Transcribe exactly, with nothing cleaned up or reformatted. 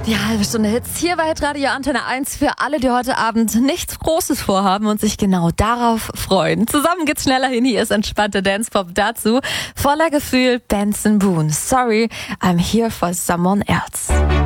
Die halbe Stunde Hits hier bei Radio Antenne eins für alle, die heute Abend nichts Großes vorhaben und sich genau darauf freuen. Zusammen geht's schneller hin, hier ist entspannter Dance-Pop dazu. Voller Gefühl, Benson Boone. Sorry, I'm here for someone else.